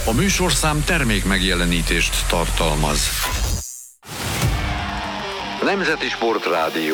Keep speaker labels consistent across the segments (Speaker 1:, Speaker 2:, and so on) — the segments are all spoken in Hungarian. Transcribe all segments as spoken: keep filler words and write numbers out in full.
Speaker 1: A műsorszám termék megjelenítést tartalmaz. Nemzeti Sportrádió.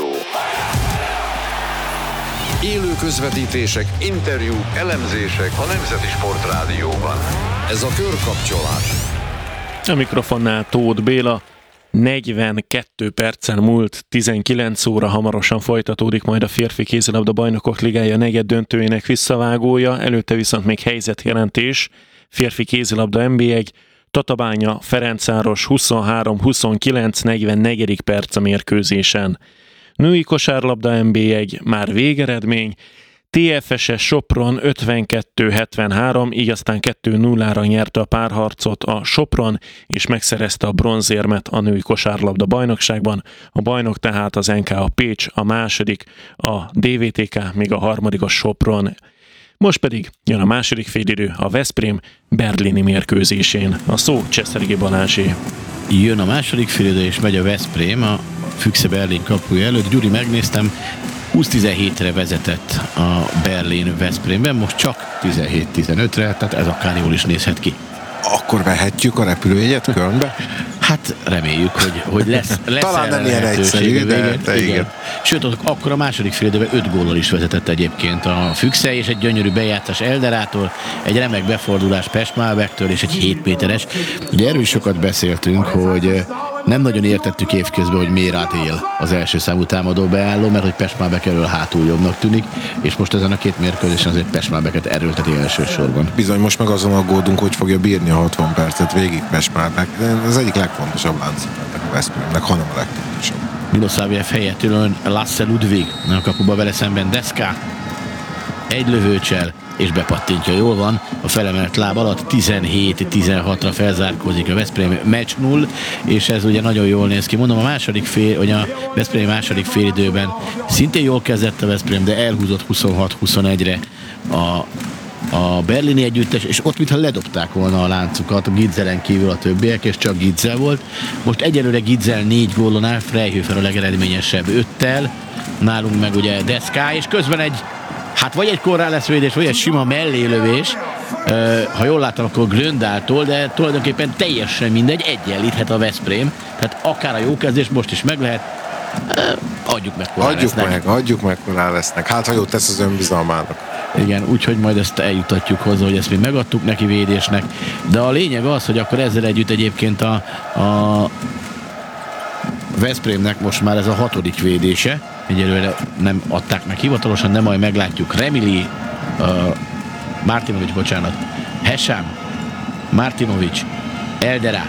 Speaker 1: Élő közvetítések, interjúk, elemzések a Nemzeti Sportrádióban. Ez a Körkapcsolás.
Speaker 2: A mikrofonnál Tóth Béla. negyvenkét percen múlt tizenkilenc óra, hamarosan folytatódik majd a férfi kézilabda bajnokok ligája negyed döntőjének visszavágója, előtte viszont még helyzetjelentés, férfi kézilabda en bé egy, Tatabánya Ferencváros huszonhárom huszonkilenc, negyvennegyedik perc a mérkőzésen. Női kosárlabda en bé egy, már végeredmény, té ef es Sopron ötvenkettő hetvenhárom, így aztán kettő nullára nyerte a párharcot a Sopron, és megszerezte a bronzérmet a női kosárlabda bajnokságban. A bajnok tehát az en ká á Pécs, a második a dé vé té ká, még a harmadik a Sopron. Most pedig jön a második félidő a Veszprém berlini mérkőzésén. A szó Cseszergi Balázsé.
Speaker 3: Jön a második félidő, és megy a Veszprém a Füchse Berlin kapuja előtt. Gyuri, megnéztem, húsz tizenhétre vezetett a Berlin Veszprémben, most csak tizenhét tizenötre, tehát ez akár jól is nézhet ki.
Speaker 4: Akkor vehetjük a repülőjegyet Kölnbe?
Speaker 3: Hát reméljük, hogy, hogy lesz, lesz
Speaker 4: talán nem ilyen egyszerű, de, de igen. igen.
Speaker 3: Sőt, akkor a második félidőben öt góllal is vezetett egyébként a Füchse, és egy gyönyörű bejátszás Elderától, egy remek befordulás Pestmábektől, és egy hét méteres. Ugye erről is sokat beszéltünk, hogy nem nagyon értettük évközben, hogy miért átél az első számú támadó beálló, mert hogy Pestmábek erről hátul jobbnak tűnik, és most ezen a két mérkőzésen azért Pestmábeket erőlteti elsősorban.
Speaker 4: Bizony, most meg azon aggódunk, hogy fogja bírni a hatvan percet végig Pestmábek. Ez egyik legfontosabb láncszemnek a Veszprémnek, hanem a legfontosabb.
Speaker 3: Miloslavjev helyett ülön Lasse Ludwig, a kapuba vele szemben Deska, egy lövőcsel, és bepattintja. Jól van, a felemelt láb alatt tizenhét tizenhatra felzárkózik a Veszprém, meccs null, és ez ugye nagyon jól néz ki. Mondom, a második fél, vagy a Veszprém második félidőben szintén jól kezdett a Veszprém, de elhúzott huszonhat huszonegyre a a berlini együttes, és ott mintha ledobták volna a láncukat, a Gidzelen kívül a többiek, és csak Gidzel volt. Most egyelőre Gidzel négy gólon áll, Freihöfer a legeredményesebb öttel, nálunk meg ugye Deska, és közben egy, hát vagy egy korrálesz védés, vagy egy sima mellélövés, ha jól láttam, akkor Gröndáltól, de tulajdonképpen teljesen mindegy, egyenlíthet a Veszprém, tehát akár a jó kezdés most is meg lehet, adjuk meg
Speaker 4: Adjuk meg, adjuk meg Korrálesznek, hát ha jót tesz az önbizalmának.
Speaker 3: Igen, úgyhogy majd ezt eljutatjuk hozzá, hogy ezt mi megadtuk neki védésnek, de a lényeg az, hogy akkor ezzel együtt egyébként a, a Veszprémnek most már ez a hatodik védése, egyelőre nem adták meg hivatalosan, de majd meglátjuk. Remili, uh, Martinovic, bocsánat, Hesam, Martinovic, Eldera,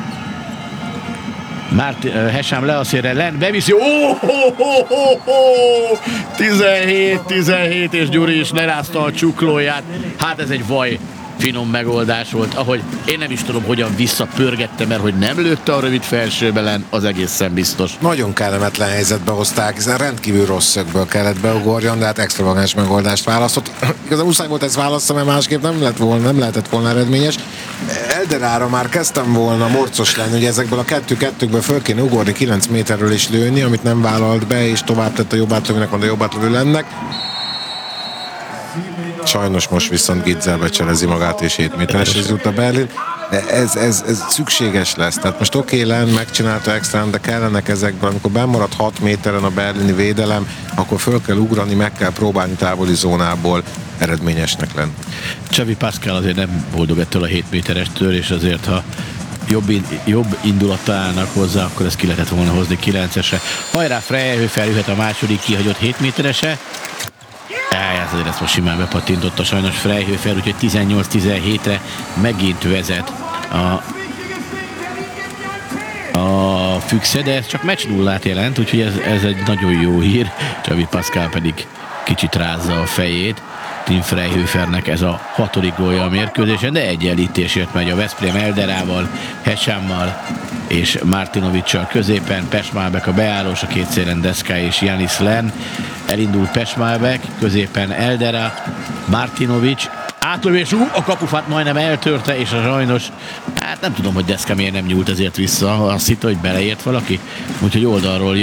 Speaker 3: Martin, uh, Hesam le a szélre, len, beviszi, ó, oh, oh, oh, oh, oh, tizenhét tizenhét, és Gyuri is lerázta a csuklóját. Hát ez egy vaj finom megoldás volt, ahogy én nem is tudom, hogyan visszapörgette, mert hogy nem lőtte a rövid felsőbe len, az egészen biztos.
Speaker 4: Nagyon kellemetlen helyzetbe hozták, hiszen rendkívül rossz szögből kellett beugorjon, de hát extravagáns megoldást választott. Igazán muszáj volt ezt választani, mert másképp nem, lett volna, nem lehetett volna eredményes. Elderára már kezdtem volna morcos lenni, hogy ezekből a kettő-kettőkből föl kéne ugorni kilenc méterről is lőni, amit nem vállalt be, és tovább tett a jobbátlövőnek, mondta a jobbátlövő lennek. Sajnos most viszont Gidzel becselezi magát, és hét méteres jut a Berlin. De ez, ez, ez szükséges lesz. Tehát most oké, okay, Len megcsinálta extrán, de kellenek ezekből, amikor bemarad hat méteren a berlini védelem, akkor föl kell ugrani, meg kell próbálni távoli zónából eredményesnek lenni.
Speaker 3: Xavi Pascal azért nem boldog ettől a hét méterestől, és azért, ha jobb, in, jobb indulattal állnak hozzá, akkor ezt ki lehetett volna hozni kilencesre. Hajrá, Freihöfer jöhet a második kihagyott hét méterese. Ez azért ezt most simán bepattintotta sajnos Freihöfer, úgyhogy tizennyolc tizenhétre megint vezet a, a Füchse, de ez csak meccs nullát jelent, úgyhogy ez, ez egy nagyon jó hír. Xavi Pascal pedig kicsit rázza a fejét. Tim Freihöfernek ez a hatodik gólja a mérkőzésen, de egyenlítésért megy a Veszprém Elderával, Hesammal és Martinovic-sal középen, Pestmábek a beállós, a két szélen Deska és Janis Len. Elindult Pestmábek, középen Eldera, Martinovic, átlövés, ú, a kapufát majdnem eltörte, és a sajnos, hát nem tudom, hogy Deska miért nem nyúlt ezért vissza, azt hitte, hogy beleért valaki, úgyhogy oldalról